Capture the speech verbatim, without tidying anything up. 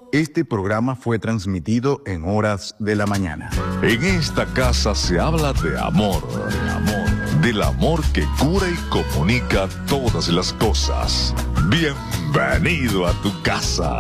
Este programa fue transmitido en horas de la mañana. En esta casa se habla de amor, de amor, del amor que cura y comunica todas las cosas. Bienvenido a tu casa.